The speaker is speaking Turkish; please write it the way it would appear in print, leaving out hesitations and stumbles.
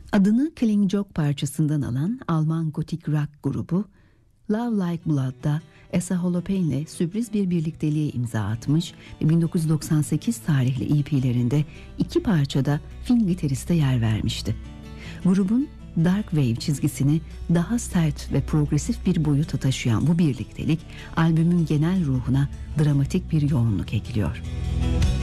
Adını Killing Joke parçasından alan Alman gotik rock grubu Love Like Blood'da Esa Holopain'le sürpriz bir birlikteliğe imza atmış ve 1998 tarihli EP'lerinde 2 parçada Fin gitariste yer vermişti. Grubun Dark Wave çizgisini daha sert ve progresif bir boyuta taşıyan bu birliktelik albümün genel ruhuna dramatik bir yoğunluk ekliyor.